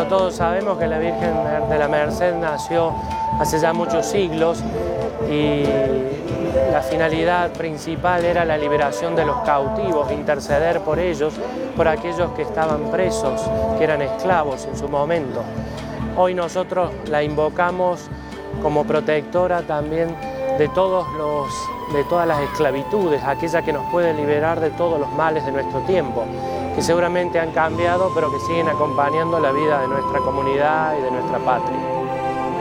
Bueno, todos sabemos que la Virgen de la Merced nació hace ya muchos siglos y la finalidad principal era la liberación de los cautivos, interceder por ellos, por aquellos que estaban presos, que eran esclavos en su momento. Hoy nosotros la invocamos como protectora también de todas las esclavitudes, aquella que nos puede liberar de todos los males de nuestro tiempo, que seguramente han cambiado, pero que siguen acompañando la vida de nuestra comunidad y de nuestra patria.